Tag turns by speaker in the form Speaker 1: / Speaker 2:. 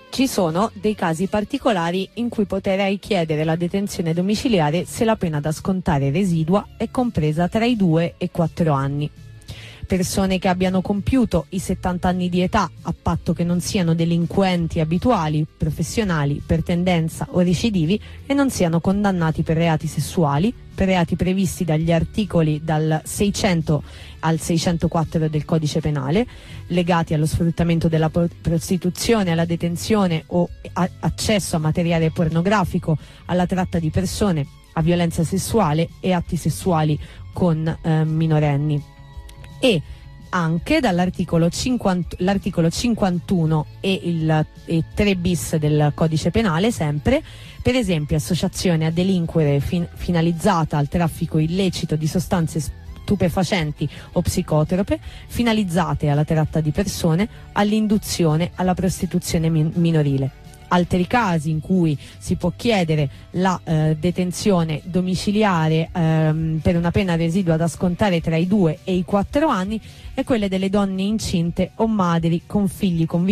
Speaker 1: Ci sono dei casi particolari in cui potrei chiedere la detenzione domiciliare se la pena da scontare residua è compresa tra i 2 e i 4 anni. Persone che abbiano compiuto i 70 anni di età, a patto che non siano delinquenti abituali, professionali, per tendenza o recidivi e non siano condannati per reati sessuali, per reati previsti dagli articoli dal 600 al 604 del Codice Penale, legati allo sfruttamento della prostituzione, alla detenzione o accesso a materiale pornografico, alla tratta di persone, a violenza sessuale e atti sessuali con minorenni. E anche dall'articolo 51 e il 3 bis del Codice Penale, sempre, per esempio associazione a delinquere finalizzata al traffico illecito di sostanze stupefacenti o psicotrope, finalizzate alla tratta di persone, all'induzione alla prostituzione minorile. Altri casi in cui si può chiedere la detenzione domiciliare per una pena residua da scontare tra i 2 e i 4 anni è quelle delle donne incinte o madri con figli